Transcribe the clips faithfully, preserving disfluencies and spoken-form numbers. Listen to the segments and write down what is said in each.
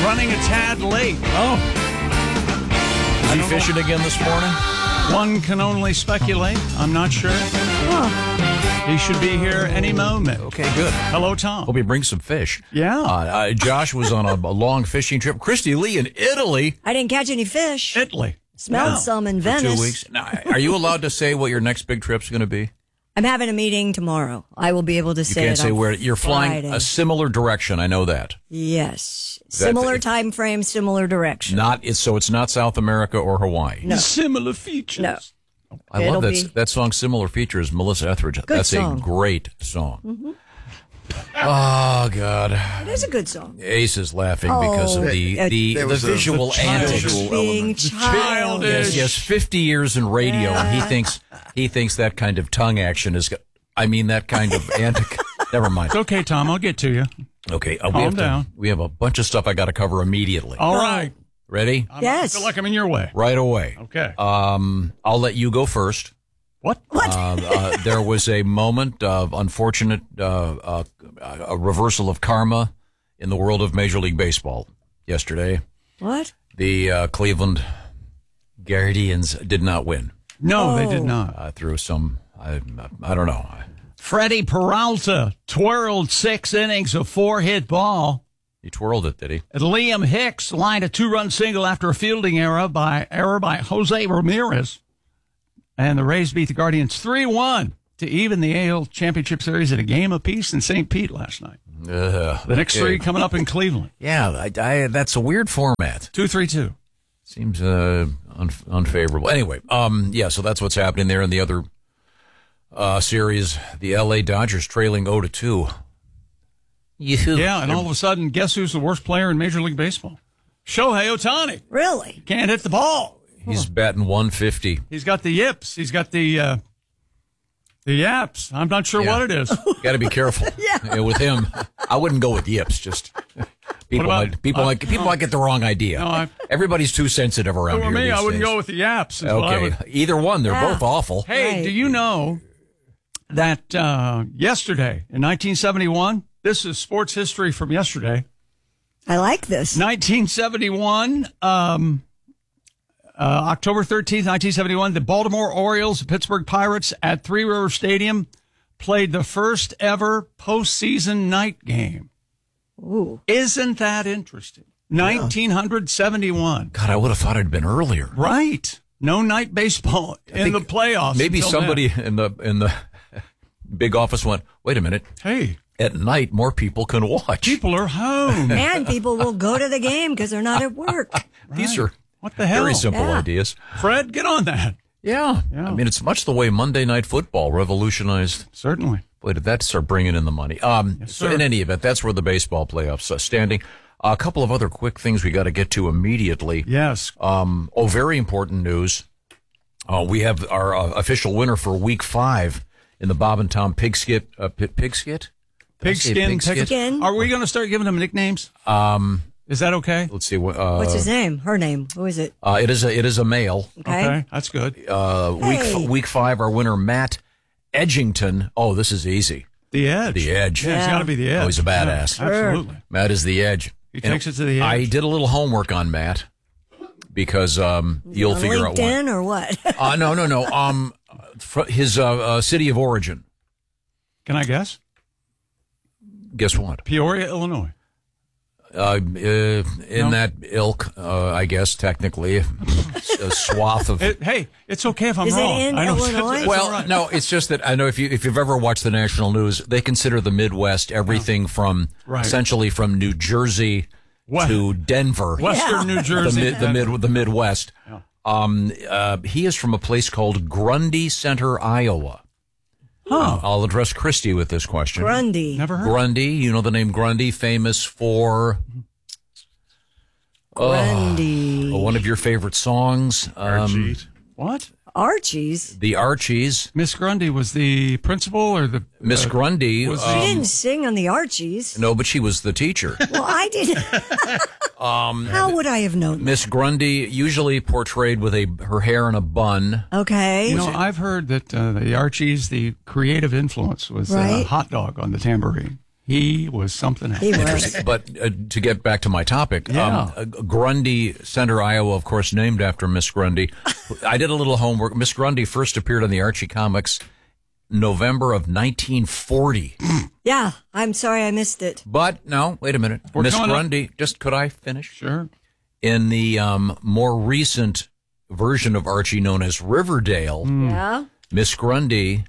running a tad late. Oh. Is he fishing know. again this morning? One can only speculate. I'm not sure. Oh. He should be here any moment. Okay, good. Hello, Tom. Hope he brings some fish. Yeah. Uh, uh, Josh was on a, a long fishing trip. Christy Lee in Italy. I didn't catch any fish. Italy. Smelled no. some in For Venice. two weeks. Now, are you allowed to say what your next big trip's going to be? I'm having a meeting tomorrow. I will be able to You say can't it say on where. You're flying Friday. a similar direction. I know that. Yes. That- Similar if- time frame, similar direction. Not it's so it's not South America or Hawaii. No. Similar features. No. I It'll love that be- that song. Similar Features, Melissa Etheridge. Good That's song. a great song. Mm-hmm. Oh God, It is a good song. Ace is laughing because of Oh, the it- the, There the was a- visual the antics. childish Being element. childish. Yes, yes. Fifty years in radio, and he Yeah. thinks he thinks that kind of tongue action is. I mean, that kind of antic. Never mind. It's okay, Tom. I'll get to you. Okay, uh, we Calm have down. To, we have a bunch of stuff I got to cover immediately. All right. Ready? I'm, Yes. I feel like I'm in your way. Right away. Okay. Um, I'll let you go first. What? What? Uh, uh, there was a moment of unfortunate uh, uh, a reversal of karma in the world of Major League Baseball yesterday. What? The uh, Cleveland Guardians did not win No, Oh. they did not. uh, through some, I, I don't know. Freddie Peralta twirled six innings of four-hit ball. He twirled it, did he? And Liam Hicks lined a two-run single after a fielding error by error by Jose Ramirez. And the Rays beat the Guardians three one to even the A L Championship Series at a game apiece in Saint Pete last night. Uh, The next okay. three coming up in Cleveland. Yeah, I, I, that's a weird format. two three two. Seems uh, un, unfavorable. Anyway, um, yeah, so that's what's happening there in the other uh, series. The L A Dodgers trailing oh to two. Yeah, and all of a sudden, guess who's the worst player in Major League Baseball? Shohei Ohtani. Really? Can't hit the ball. He's batting one fifty. He's got the yips. He's got the uh, the yaps. I'm not sure Yeah. what it is. Got to be careful yeah. with him. I wouldn't go with yips. Just people, about- might, people, uh, might, people might get the wrong idea. No, I- Everybody's too sensitive around For here. me, these I wouldn't days. go with the yaps. is what I Okay, would- either one. They're Yeah. both awful. Hey, Right. do you know that uh, yesterday in nineteen seventy-one, this is sports history from yesterday, I like this. nineteen seventy-one, um, uh, October thirteenth, nineteen seventy-one, the Baltimore Orioles, the Pittsburgh Pirates at Three River Stadium played the first ever postseason night game. Ooh. Isn't that interesting? nineteen seventy-one. God, I would have thought it'd been earlier. Right. No night baseball in think the playoffs. Maybe until somebody then. in the in the big office went, wait a minute. Hey, At night, more people can watch. people are home. And people will go to the game because they're not at work. These are What the hell? very simple Yeah. ideas. Fred, get on that. Yeah. Yeah. I mean, it's much the way Monday Night Football revolutionized. Certainly. Boy, did that start bringing in the money. Um, Yes, so sir. in any event, that's where the baseball playoffs are standing. A couple of other quick things we got to get to immediately. Yes. Um, oh, very important news. Uh, we have our uh, official winner for week five in the Bob and Tom Pigskit. Uh, P- Pigskit? Did I say Pigskin. Pigskit? Pigskin. Are we going to start giving them nicknames? Um, Is that okay? let's see. what, Uh, What's his name? Her name? Who is it? uh, it is a it is a male. Okay. That's good. Uh, week Hey. week five, our winner Matt Edgington. Oh, this is easy. The Edge. The Edge. Yeah, it's Yeah. got to be the Edge. Oh, he's a badass. Yeah, absolutely. Matt is the Edge. He And takes it to the edge. I did a little homework on Matt because um, you'll On figure out why. LinkedIn or what? Uh, no, no, no. Um, fr- his uh, uh, city of origin. Can I guess? Guess what? Peoria, Illinois. Uh, uh, in No. that ilk, uh, I guess technically, a swath of. It, hey, it's okay if I'm Is it wrong. in I know Illinois? It's, it's Well, all right. no, it's just that I know if you if you've ever watched the national news, they consider the Midwest everything from Right. essentially from New Jersey What? to Denver, Western New the Jersey. mid the mid the Midwest. Um, uh, he is from a place called Grundy Center, Iowa. Huh. I'll address Christy with this question. Grundy. Never heard. Grundy, you know the name Grundy, famous for Grundy. oh, one of your favorite songs, um, What? Archie's. the Archies. Miss Grundy was the principal or the Miss uh, Grundy. was She um, didn't sing on the Archies. no, but she was the teacher. Well, I didn't. Um, How would I have known? Miss Grundy, usually portrayed with a her hair in a bun. Okay. You know, I've heard that uh, the Archies, the creative influence was uh, Right. hot dog on the tambourine. He was something else. He was. But uh, to get back to my topic, Yeah. um, uh, Grundy Center, Iowa, of course, named after Miss Grundy. I did a little homework. Miss Grundy first appeared on the Archie comics November of nineteen forty. Yeah, I'm sorry I missed it. But no, wait a minute. We're Miss coming up. Grundy, just could I finish? Sure. In the um, more recent version of Archie known as Riverdale, Yeah? Miss Grundy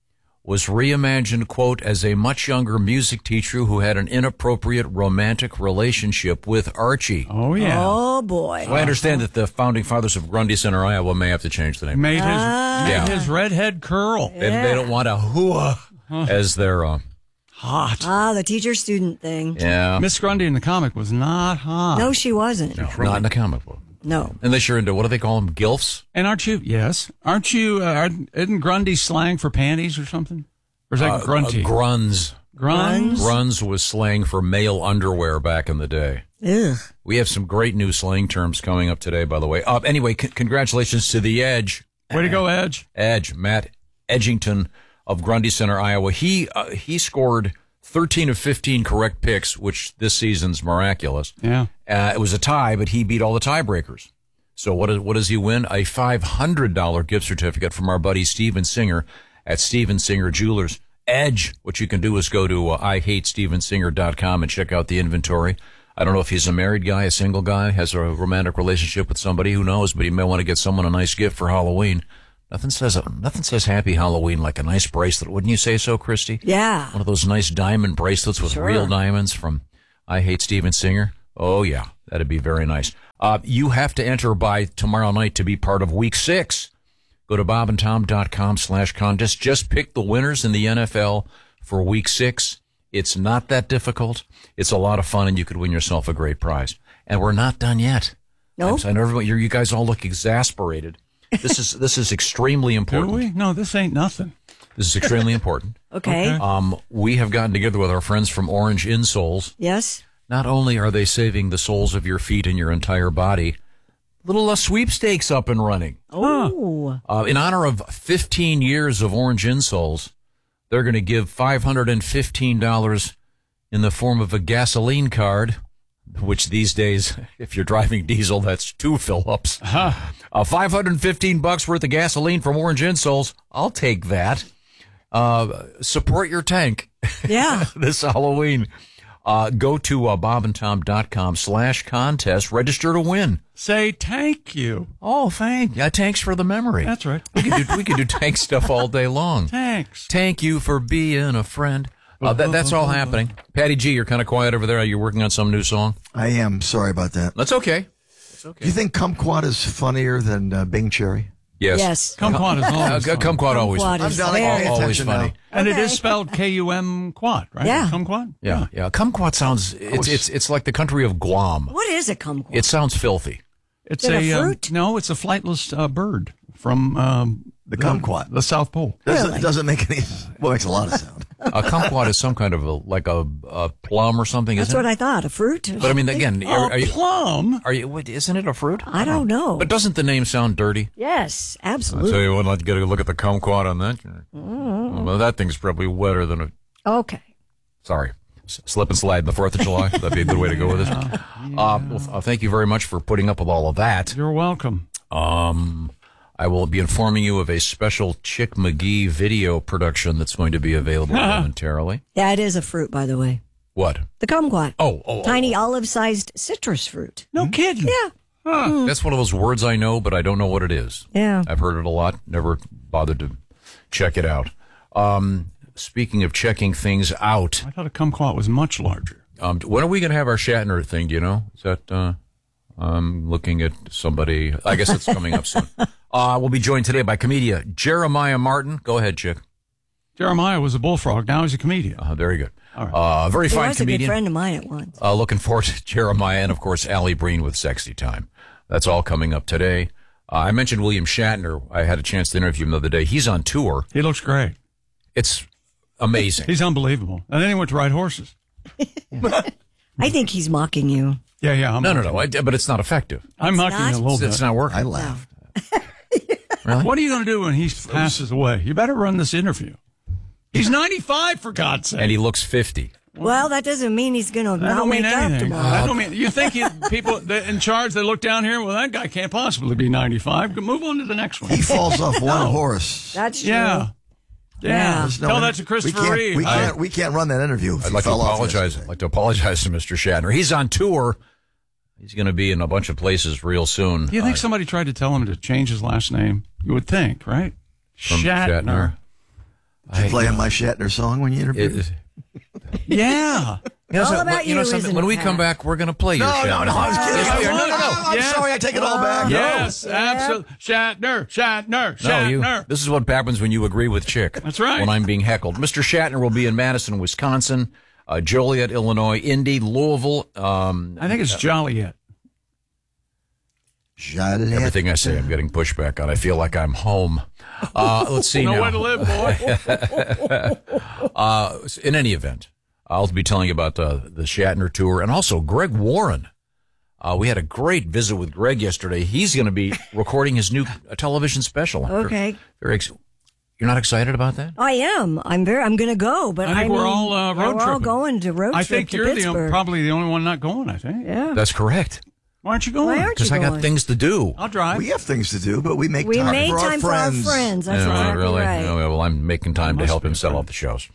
was reimagined, quote, as a much younger music teacher who had an inappropriate romantic relationship with Archie. Oh, yeah. Oh, boy. So I understand that the founding fathers of Grundy Center, Iowa may have to change the name. Made his, Ah. made Yeah. his redhead curl. They, they don't want a hooah as their, uh, Hot. Ah, the teacher-student thing. yeah, Miss Grundy in the comic was not hot. No, she wasn't. no, not in the comic book. No. Unless you're into, what do they call them, gilfs? And aren't you, yes, aren't you, uh, aren't- isn't Grundy slang for panties or something? Or is that Uh, grunty? uh, gruns. Gruns? Gruns was slang for male underwear back in the day. Ugh. We have some great new slang terms coming up today, by the way. Uh, anyway, c- congratulations to the Edge. Way to go, Edge. Edge, Matt Edgington of Grundy Center, Iowa. He uh, he scored thirteen of fifteen correct picks, which this season's miraculous. Yeah. Uh, it was a tie, but he beat all the tiebreakers. So what, is, what does he win? A five hundred dollars gift certificate from our buddy Steven Singer at Steven Singer Jewelers. Edge, what you can do is go to uh, I hate steven singer dot com and check out the inventory. I don't know if he's a married guy, a single guy, has a romantic relationship with somebody, who knows, but he may want to get someone a nice gift for Halloween. Nothing says nothing says Happy Halloween like a nice bracelet. Wouldn't you say so, Christy? Yeah. One of those nice diamond bracelets with Sure. real diamonds from I Hate Steven Singer. Oh, yeah, that'd be very nice. Uh, you have to enter by tomorrow night to be part of week six. Go to bob and tom dot com slash contest. Just pick the winners in the N F L for week six. It's not that difficult. It's a lot of fun, and you could win yourself a great prize. And we're not done yet. Nope. I know everyone, you guys all look exasperated. This is this is extremely Do important. we? No, this ain't nothing. This is extremely important. Okay. Okay. Um, we have gotten together with our friends from Orange Insoles. Yes. Not only are they saving the soles of your feet and your entire body, little uh, sweepstakes up and running. Oh. Uh, in honor of fifteen years of Orange Insoles, they're going to give five hundred fifteen dollars in the form of a gasoline card, which these days, if you're driving diesel, that's two fill-ups. Huh. Uh, five hundred fifteen bucks worth of gasoline from Orange Insoles. I'll take that. Uh, support your tank Yeah. this Halloween. Uh, go to uh, bob and tom dot com slash contest. Register to win. Say thank you. Oh, thank yeah, thanks for the memory. That's right. We could do we could do tank stuff all day long. Thanks. Thank you for being a friend. Uh, that, that's all happening. Patty G, you're kind of quiet over there. Are you working on some new song? I am. Sorry about that. That's okay. Do you think Kumquat is funnier than uh, Bing Cherry? Yes. Yes. Kumquat is Uh, always fun. kumquat always. Kumquat I'm is done. I very pay always attention funny. now. And it Okay. is spelled K U M quat, right? Yeah. Kumquat? Yeah, yeah. Kumquat sounds. It's was- it's it's like the country of Guam. What is a kumquat? It sounds filthy. It's Is it a, a um, fruit? no, it's a flightless uh, bird from um, The kumquat. the South Pole. Doesn't, Really? doesn't make any. Well, it makes a lot of sound. A kumquat is some kind of a, like a, a plum or something, That's isn't what it? I thought. A fruit? But I mean, again, Oh, are, are you? plum. Are you? Wait, isn't it a fruit? I don't know. But doesn't the name sound dirty? Yes, I absolutely. tell you what, let's get a look at the kumquat on that. Well, that thing's probably wetter than a. Okay. Sorry, S- slip and slide in the Fourth of July. That'd be a good way to go with this. Uh, well, uh, thank you very much for putting up with all of that. You're welcome. Um, I will be informing you of a special Chick McGee video production that's going to be available momentarily. Yeah, it is a fruit, by the way. What? The kumquat. Oh, oh, oh, Tiny olive-sized citrus fruit. No kidding. Yeah. That's one of those words I know, but I don't know what it is. Yeah. I've heard it a lot, never bothered to check it out. Um, speaking of checking things out, I thought a kumquat was much larger. um, when are we going to have our Shatner thing? Do you know? Is that, uh, I'm looking at somebody. I guess it's coming up soon. Uh, we'll be joined today by comedian Jeremiah Martin. Go ahead, Chick. Jeremiah was a bullfrog. Now he's a comedian. Uh, very good. All right. Uh, very He fine was a good comedian. friend of mine at once. Uh, looking forward to Jeremiah and, of course, Allie Breen with Sexy Time. That's all coming up today. Uh, I mentioned William Shatner. I had a chance to interview him the other day. He's on tour. He looks great. It's amazing. He's unbelievable. And then he went to ride horses. I think he's mocking you. Yeah, yeah. I'm No, no, no. I, but it's not effective. I'm mocking not? you a little It's, bit. it's not working. I laughed. What are you going to do when he passes away? You better run this interview. He's ninety-five, for God's sake. And he looks fifty. Well, that doesn't mean he's going to That not don't wake mean up anything. tomorrow. That don't mean, you think you, people that in charge, they look down here, well, that guy can't possibly be ninety-five. Move on to the next one. He falls off one horse. That's true. Yeah. Yeah. Yeah. There's no Tell inter- that to Christopher we can't, Reeve. We I- can't, we can't run that interview. if I'd he like to fell off apologize. yesterday. I'd like to apologize to Mister Shatner. He's on tour. He's going to be in a bunch of places real soon. Do you think Uh, somebody tried to tell him to change his last name? You would think, right? from Shatner. Did you I- play my Shatner song when you interviewed? It- Yeah. You know, All so- about you know you, something? isn't When it, we Pat? come back, we're going to play your No, Shatner. no, no, I was kidding. Yes, I was- you are. no, no, no, I'm Yeah. sorry. I take it all back. Yes, absolutely. Shatner, Shatner, No, you. Shatner. This is what happens when you agree with Chick. That's right. When I'm being heckled. Mister Shatner will be in Madison, Wisconsin, uh, Joliet, Illinois, Indy, Louisville. Um, I think it's Joliet. Joliet. everything I say, I'm getting pushback on. I feel like I'm home. Uh, let's see No now. way to live, boy. Uh, in any event, I'll be telling you about uh, the Shatner tour and also Greg Warren. Uh, we had a great visit with Greg yesterday. He's going to be recording his new uh, television special. Okay. Very ex- You're not excited about that? I am. I'm very. I'm going to go, but I think mean, we're all uh, yeah, road We're all tripping. going to road I trip think to you're the, Pittsburgh. probably the only one not going, I think. Yeah. That's correct. Why aren't you going? Why aren't you Because I got going? things to do. I'll drive. We have things to do, but we make We time made for our time for our friends. friends. That's Yeah, exactly really? right. Oh, well, I'm making time to Must help be him sell right. out the shows.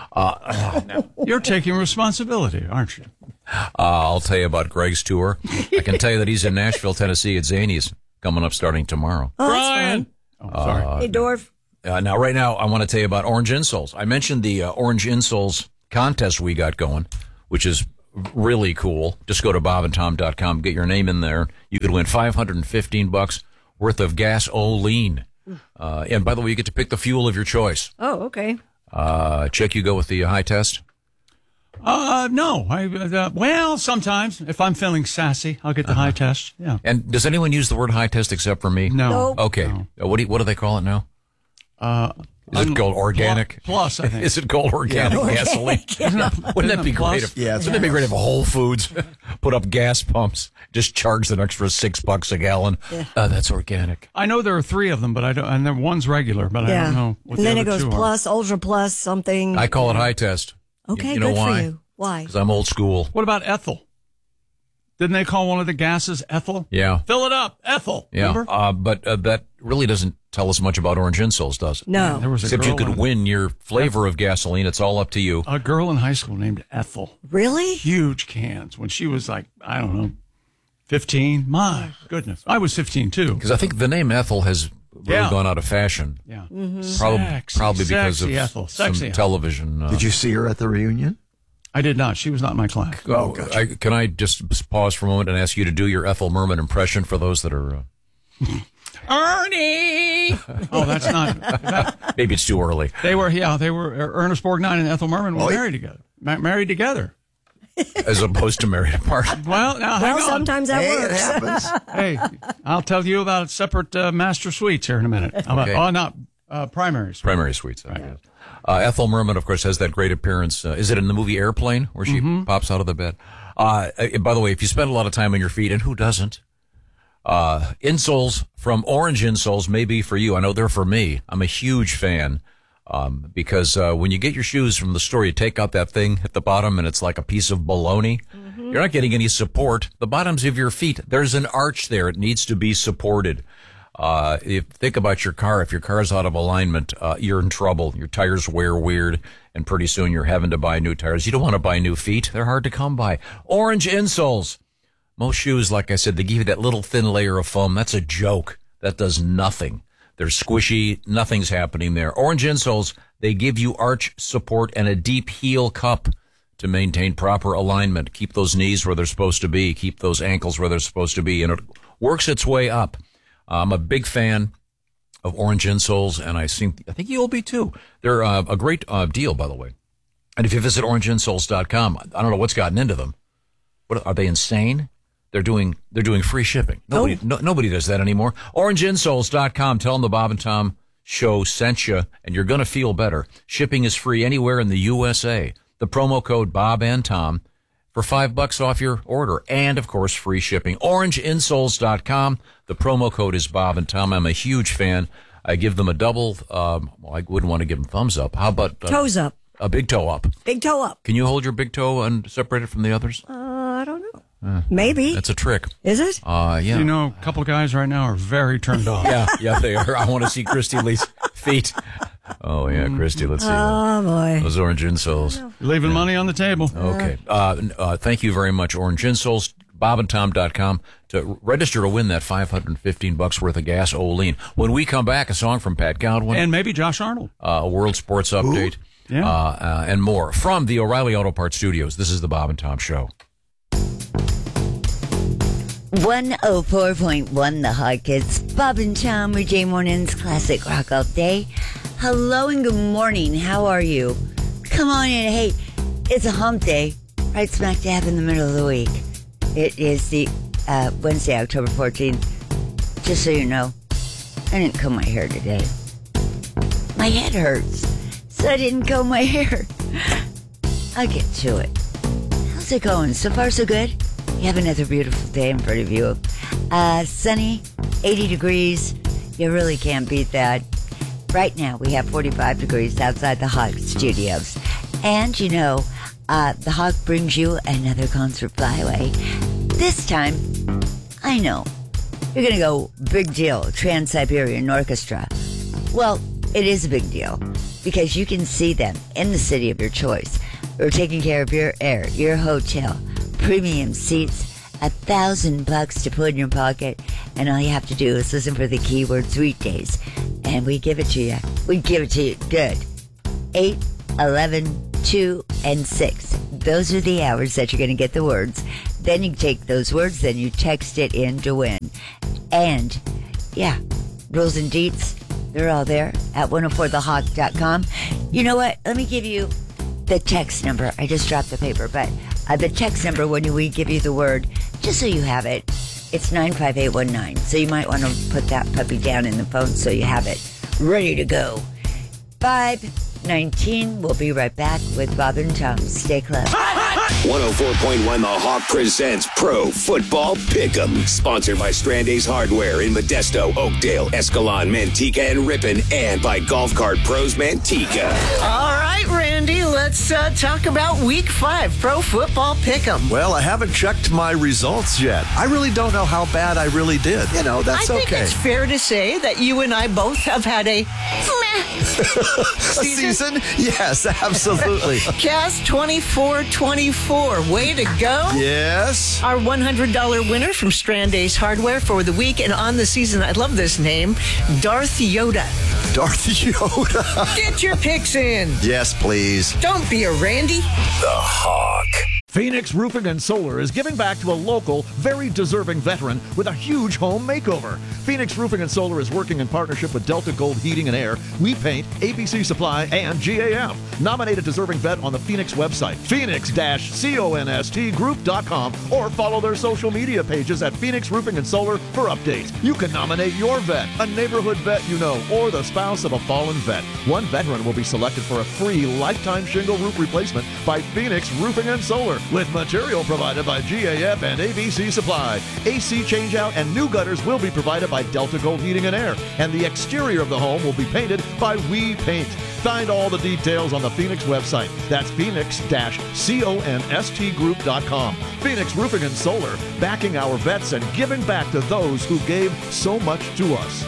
You're taking responsibility, aren't you? Uh, I'll tell you about Greg's tour. I can tell you that he's in Nashville, Tennessee at Zany's coming up starting tomorrow. Oh, that's Brian. fun. Oh, sorry. Hey, Dorf. Uh, now, right now, I want to tell you about Orange Insoles. I mentioned the uh, Orange Insoles contest we got going, which is really cool. Just go to bob and tom dot com, get your name in there. You could win five hundred fifteen bucks worth of gasoline. Uh, and by the way, you get to pick the fuel of your choice. Oh, okay. Uh, Chick, you go with the uh, high test? Uh, no. I, uh, well, sometimes if I'm feeling sassy, I'll get the high test. Yeah. And does anyone use the word high test except for me? No. Nope. Okay. No. Uh, What do you, what do they call it now? Uh, Is it un- called organic? Plus, I think. Is it called organic gasoline? Isn't it- Wouldn't isn't that be it plus? great? If, Yeah, it's wouldn't that be great if Whole Foods put up gas pumps, just charged an extra six bucks a gallon? Uh, that's organic. I know there are three of them, but I don't, and then one's regular, but I Yeah. don't know what and the then it other goes two are. plus, ultra plus, something. I call it high test. Okay, you, you know good why? for you. Why? Because I'm old school. What about ethyl? Didn't they call one of the gases ethyl? Yeah. Fill it up, ethyl. Yeah. Remember? Uh, but uh, that really doesn't tell us much about Orange Insoles, does it? No. There was a Except girl you could in, win your flavor of gasoline. It's all up to you. a girl in high school named Ethel. Really? Huge cans when she was like, I don't know, fifteen. My goodness. I was fifteen too. Because I think the name Ethel has really Yeah. gone out of fashion. Yeah. Probably, Sexy, probably because sexy of Ethel, some sexy Ethel. television. Uh, Did you see her at the reunion? I did not. She was not in my class. Oh, gotcha. I, can I just pause for a moment and ask you to do your Ethel Merman impression for those that are... Uh, Ernie! Oh, that's not. That, maybe it's too early. they were, yeah, they were, Ernest Borgnine and Ethel Merman were Oh, yeah. married together. Ma- married together. As opposed to married apart. Well, now, hang Well, on. sometimes that Hey, it works. happens. Hey, I'll tell you about separate uh, master suites here in a minute. About, Okay. Oh, not uh, primary suites. Primary suites. I guess. Uh, Ethel Merman, of course, has that great appearance. Uh, is it in the movie Airplane where she pops out of the bed? Uh, uh, by the way, if you spend a lot of time on your feet, and who doesn't, uh, insoles from Orange Insoles may be for you. I know they're for me. I'm a huge fan. Um, because uh, when you get your shoes from the store, you take out that thing at the bottom and it's like a piece of bologna. You're not getting any support. The bottoms of your feet, there's an arch there. It needs to be supported. Uh, if think about your car, if your car's out of alignment, uh, you're in trouble. Your tires wear weird, and pretty soon you're having to buy new tires. You don't want to buy new feet. They're hard to come by. Orange Insoles. Most shoes, like I said, they give you that little thin layer of foam. That's a joke. That does nothing. They're squishy. Nothing's happening there. Orange Insoles, they give you arch support and a deep heel cup to maintain proper alignment. Keep those knees where they're supposed to be. Keep those ankles where they're supposed to be. And it works its way up. I'm a big fan of Orange Insoles, and I think, I think you'll be too. They're uh, a great uh, deal, by the way. And if you visit orange insoles dot com, I don't know what's gotten into them. What, are they insane? They're doing they're doing free shipping. Nobody no, nobody does that anymore. orange insoles dot com. Tell them the Bob and Tom Show sent you, and you're going to feel better. Shipping is free anywhere in the U S A. The promo code Bob and Tom for five bucks off your order, and of course free shipping. orange insoles dot com. The promo code is Bob and Tom. I'm a huge fan. I give them a double. Um, well, I wouldn't want to give them thumbs up. How about uh, Toes up. a big toe up. Big toe up. Can you hold your big toe and separate it from the others? Uh, I don't know. Uh, Maybe. That's a trick. Is it? Uh, yeah. You know, a couple of guys right now are very turned off. Yeah, yeah, they are. I want to see Christy Lee's feet. Oh, yeah, Christy, let's see. Oh, boy. Those orange insoles. Leaving yeah. money on the table. Okay. Uh, uh, thank you very much, Orange Insoles. bob and tom dot com to register to win that five hundred fifteen bucks worth of gas, Olean. When we come back, a song from Pat Godwin. And maybe Josh Arnold. Uh, a World Sports Update. Ooh. Yeah. Uh, uh, and more from the O'Reilly Auto Parts Studios. This is the Bob and Tom Show. one oh four point one The Hot Kids. Bob and Tom with Jay Morning's Classic Rock All Day. Hello and good morning. How are you? Come on in. Hey, it's a hump day. Right smack dab in the middle of the week. It is the uh, Wednesday, October fourteenth. Just so you know, I didn't comb my hair today. My head hurts, so I didn't comb my hair. I'll get to it. How's it going? So far, so good? You have another beautiful day in front of you. Uh, sunny, eighty degrees. You really can't beat that. Right now, we have forty-five degrees outside the Hawk Studios. And, you know, uh, the Hawk brings you another concert flyway. This time, I know, you're going to go, big deal, Trans-Siberian Orchestra. Well, it is a big deal because you can see them in the city of your choice. We're taking care of your air, your hotel, premium seats, a thousand bucks to put in your pocket, and all you have to do is listen for the keywords weekdays, and we give it to you. We give it to you good. eight, eleven, two, and six. Those are the hours that you're going to get the words. Then you take those words, then you text it in to win. And, yeah, rules and deets, they're all there at one oh four the hawk dot com. You know what? Let me give you the text number. I just dropped the paper, but uh, the text number when we give you the word, just so you have it, it's nine five eight one nine. So you might want to put that puppy down in the phone so you have it ready to go. five nineteen. We'll be right back with Bob and Tom. Stay close. one oh four point one The Hawk presents Pro Football Pick'em. Sponsored by Strande's Hardware in Modesto, Oakdale, Escalon, Manteca, and Ripon. And by Golf Cart Pros Manteca. All right, Randy, let's uh, talk about week five, Pro Football Pick'em. Well, I haven't checked my results yet. I really don't know how bad I really did. You know, that's I think okay. it's fair to say that you and I both have had a meh a season. season? Yes, absolutely. Cast twenty-four twenty-four. Way to go. Yes. Our one hundred dollars winner from Strande's Hardware for the week and on the season. I love this name, Darth Yoda. Darth Yoda. Get your picks in. Yes, please. Don't be a Randy. The Hawk. Phoenix Roofing and Solar is giving back to a local, very deserving veteran with a huge home makeover. Phoenix Roofing and Solar is working in partnership with Delta Gold Heating and Air, We Paint, A B C Supply, and G A F. Nominate a deserving vet on the Phoenix website, phoenix dash const group dot com, or follow their social media pages at Phoenix Roofing and Solar for updates. You can nominate your vet, a neighborhood vet you know, or the spouse of a fallen vet. One veteran will be selected for a free lifetime shingle roof replacement by Phoenix Roofing and Solar, with material provided by G A F and A B C Supply. A C changeout and new gutters will be provided by Delta Gold Heating and Air, and the exterior of the home will be painted by We Paint. Find all the details on the Phoenix website. That's phoenix dash const group dot com. Phoenix Roofing and Solar, backing our vets and giving back to those who gave so much to us.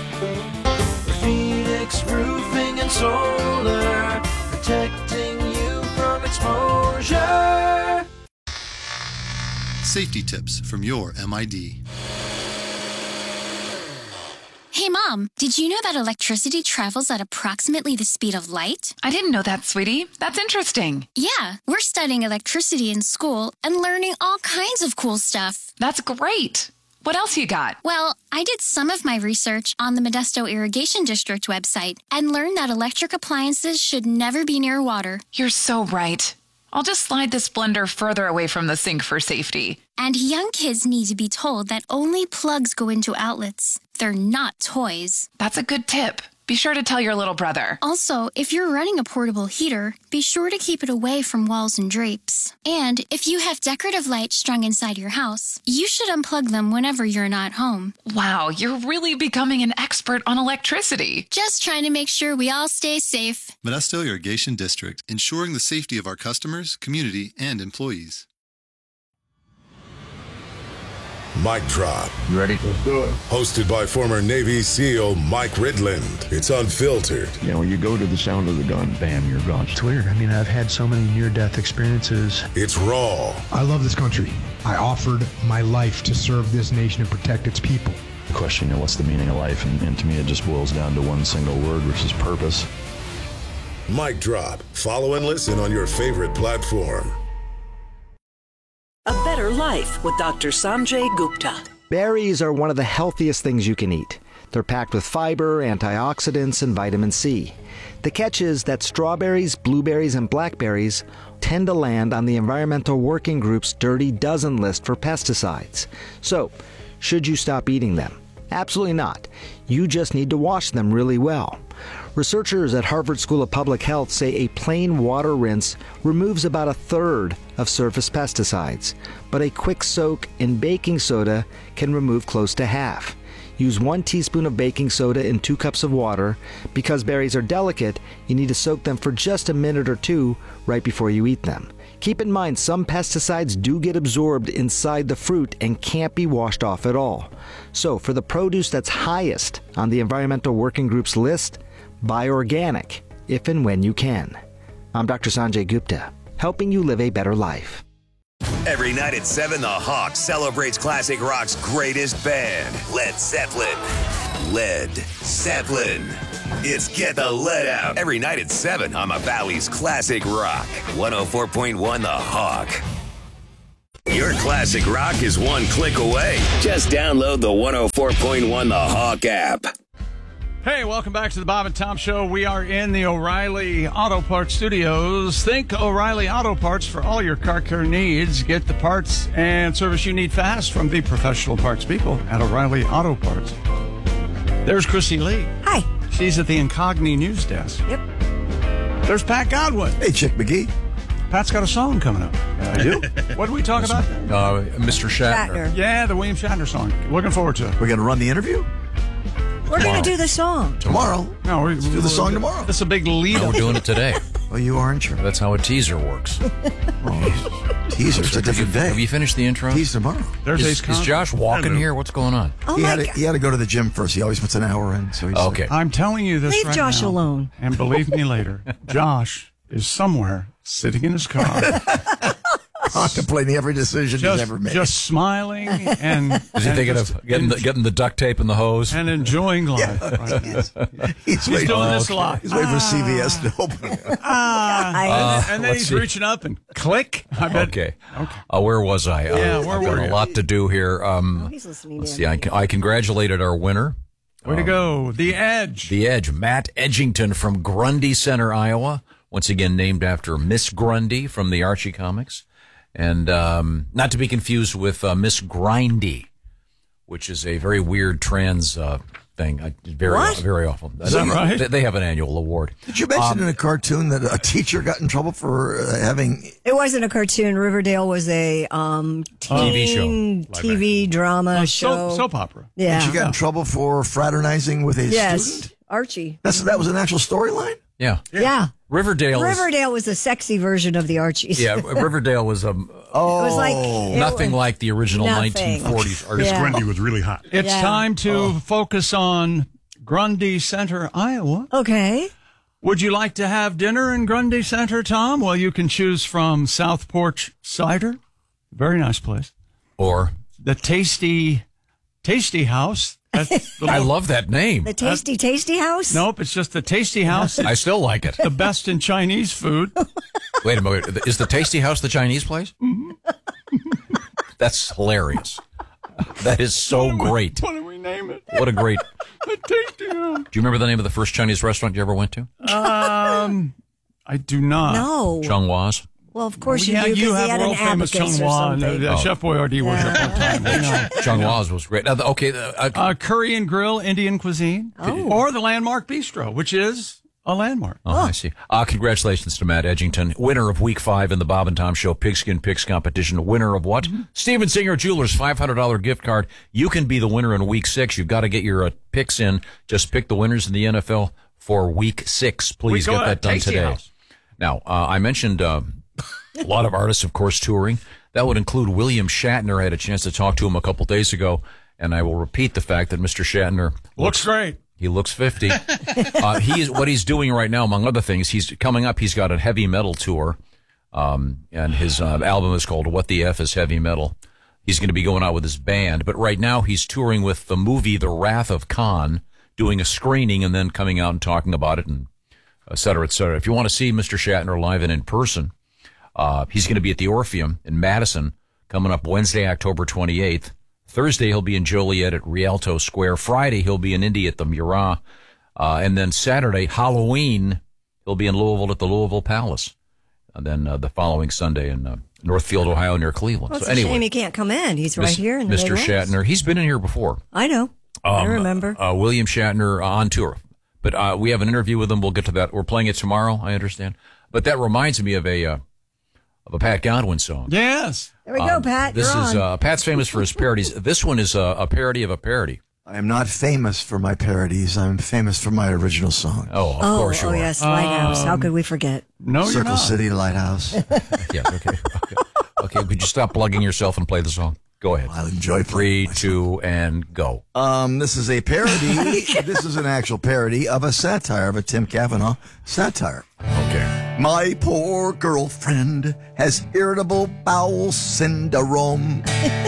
Phoenix Roofing and Solar, protecting you from exposure. Safety tips from your M I D. Hey, Mom, did you know that electricity travels at approximately the speed of light? I didn't know that, sweetie. That's interesting. Yeah, we're studying electricity in school and learning all kinds of cool stuff. That's great. What else you got? Well, I did some of my research on the Modesto Irrigation District website and learned that electric appliances should never be near water. You're so right. I'll just slide this blender further away from the sink for safety. And young kids need to be told that only plugs go into outlets. They're not toys. That's a good tip. Be sure to tell your little brother. Also, if you're running a portable heater, be sure to keep it away from walls and drapes. And if you have decorative lights strung inside your house, you should unplug them whenever you're not home. Wow, you're really becoming an expert on electricity. Just trying to make sure we all stay safe. Modesto Irrigation District, ensuring the safety of our customers, community, and employees. Mic Drop. You ready? Let's do it. Hosted by former Navy SEAL Mike Ridland. It's unfiltered. You know, when you go to the sound of the gun, bam, you're gone. It's weird. I mean, I've had so many near-death experiences. It's raw. I love this country. I offered my life to serve this nation and protect its people. The question, you know, what's the meaning of life? And, and to me, it just boils down to one single word, which is purpose. Mic Drop. Follow and listen on your favorite platform. A Better Life with Doctor Sanjay Gupta. Berries are one of the healthiest things you can eat. They're packed with fiber, antioxidants, and vitamin C. The catch is that strawberries, blueberries, and blackberries tend to land on the Environmental Working Group's Dirty Dozen list for pesticides. So, should you stop eating them? Absolutely not. You just need to wash them really well. Researchers at Harvard School of Public Health say a plain water rinse removes about a third of surface pesticides, but a quick soak in baking soda can remove close to half. Use one teaspoon of baking soda in two cups of water. Because berries are delicate, you need to soak them for just a minute or two right before you eat them. Keep in mind, some pesticides do get absorbed inside the fruit and can't be washed off at all. So, for the produce that's highest on the Environmental Working Group's list, buy organic, if and when you can. I'm Doctor Sanjay Gupta, helping you live a better life. Every night at seven, the Hawk celebrates classic rock's greatest band, Led Zeppelin. Led Zeppelin. It's Get the Lead Out. Every night at seven on the Valley's Classic Rock. one oh four point one The Hawk. Your classic rock is one click away. Just download the one oh four point one The Hawk app. Hey, welcome back to the Bob and Tom Show. We are in the O'Reilly Auto Parts Studios. Think O'Reilly Auto Parts for all your car care needs. Get the parts and service you need fast from the professional parts people at O'Reilly Auto Parts. There's Chrissy Lee. Hi. She's at the Incogni News Desk. Yep. There's Pat Godwin. Hey, Chick McGee. Pat's got a song coming up. I do. What did we talk about? Uh, Mister Shatner. Shatner. Yeah, the William Shatner song. Looking forward to it. We're going to run the interview? We're going to do the song. Tomorrow. No, we, Let's do the song tomorrow. That's a big lead. No, we're doing it today. Well, you aren't sure. That's how a teaser works. Oh, teaser's a different day. Have you finished the intro? Tease tomorrow. There's Is, Ace is Josh walking Hello. here? What's going on? Oh, he, my had to, God. he had to go to the gym first. He always puts an hour in. So he's Okay. I'm telling you this Leave right Josh now, alone. And believe me later, Josh is somewhere sitting in his car, contemplating every decision just, he's ever made. just smiling and Is he and thinking just of getting the, en- getting the duct tape and the hose? and enjoying life. Yeah, right now. he's, he's, He's waiting, doing this okay. a lot. he's waiting for C V S to open. Ah, I- and, and then let's he's see. reaching up and click. I bet. Okay. Okay. Uh, where was I? Uh, Yeah, where I've were got a you? lot to do here. Um, Oh, he's listening let's to see. I, everything. I congratulated our winner. Way to go. The Edge. The Edge, Matt Edgington from Grundy Center, Iowa. Once again, named after Miss Grundy from the Archie comics. And um, not to be confused with uh, Miss Grindy, which is a very weird trans uh, thing. I, very, What? very awful. Is that right? They, they have an annual award. Did you mention Um, in a cartoon that a teacher got in trouble for uh, having... It wasn't a cartoon. Riverdale was a um, teen T V show. T V drama Uh, show. soap, soap opera. Yeah. She got in trouble for fraternizing with a yes. student? Archie. That's, that was an actual storyline? Yeah. Yeah. Riverdale. is- Riverdale was the sexy version of the Archies. Yeah, Riverdale was um, Oh. It was like it nothing was- like the original nothing. nineteen forties Archie. Yeah. Grundy was really hot. It's Yeah. time to focus on Grundy Center, Iowa. Okay. Would you like to have dinner in Grundy Center, Tom? Well, you can choose from South Porch Cider. Very nice place. Or The Tasty Tasty House. That's the I lo- love that name. The Tasty Tasty House? Nope, it's just the Tasty House. I It's still like it. the best in Chinese food. Wait a minute. Is the Tasty House the Chinese place? That's hilarious. That is so great. What do we name it? What a great. The Tasty House. Do you remember the name of the first Chinese restaurant you ever went to? Um, I do not. No. Chung Wa's. Well, of course yeah, you do. you 'Cause he have had an world famous abacus Chung or Hua. something. Uh, Oh. Chef Boyardee was up one time. We know. Chung Hua's was great. Now, the- okay, the, uh, Uh, Curry and Grill Indian cuisine, Oh. or the Landmark Bistro, which is a landmark. Oh, I see. Uh, congratulations to Matt Edgington, winner of Week Five in the Bob and Tom Show Pigskin Picks competition. Winner of what? Mm-hmm. Steven Singer Jewelers five hundred dollars gift card. You can be the winner in Week Six. You've got to get your uh, picks in. Just pick the winners in the N F L for Week Six. Please We get go that to done Tasty today. House. Now, uh, I mentioned uh, a lot of artists, of course, touring. That would include William Shatner. I had a chance to talk to him a couple days ago, and I will repeat the fact that Mister Shatner Looks great. He looks fifty. uh, he is what he's doing right now, among other things. He's coming up. He's got a heavy metal tour, um, and his uh, album is called "What the F Is Heavy Metal." He's going to be going out with his band, but right now he's touring with the movie "The Wrath of Khan," doing a screening and then coming out and talking about it, and et cetera, et cetera. If you want to see Mister Shatner live and in person, uh, he's going to be at the Orpheum in Madison coming up Wednesday, October twenty-eighth. Thursday, he'll be in Joliet at Rialto Square. Friday, he'll be in Indy at the Murat. Uh, and then Saturday, Halloween, he'll be in Louisville at the Louisville Palace. And then uh, the following Sunday in uh, Northfield, Ohio, near Cleveland. Well, it's so a anyway, shame he can't come in. He's right Mis- here in the Mister Midwest. Shatner, he's been in here before. I know. I Um, remember. Uh, William Shatner uh, on tour. But uh, we have an interview with him. We'll get to that. We're playing it tomorrow, I understand. But that reminds me of a uh, of a Pat Godwin song. Yes. There we go, Um, Pat. This You're is on. uh, Pat's famous for his parodies. This one is a, a parody of a parody. I am not famous for my parodies. I'm famous for my original song. Oh, of oh, course you oh are. yes, Lighthouse. How Um, could we forget? No, you're Circle not. City Lighthouse. Yeah, okay. Okay. Okay, could you stop plugging yourself and play the song? Go ahead. I'll enjoy Three, playing two, and go. Um, this is a parody. This is an actual parody of a satire, of a Tim Cavanaugh satire. Okay. My poor girlfriend has irritable bowel syndrome.